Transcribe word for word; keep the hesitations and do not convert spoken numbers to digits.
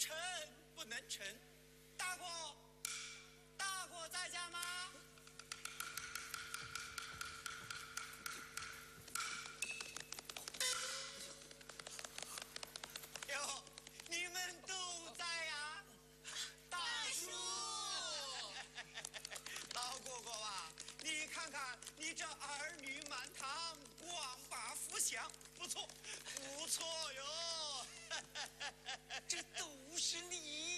成不能成。大哥，大哥在家吗？哟，你们都在呀？大叔，老哥哥啊，你看看你这儿女满堂，光把福享，不错，不错哟。 这都是你